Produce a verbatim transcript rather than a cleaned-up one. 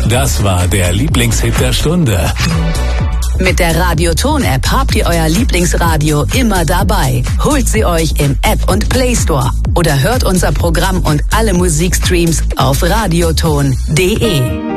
Das war der Lieblingshit der Stunde. Mit der Radioton-App habt ihr euer Lieblingsradio immer dabei. Holt sie euch im App und Play Store oder hört unser Programm und alle Musikstreams auf radioton punkt de.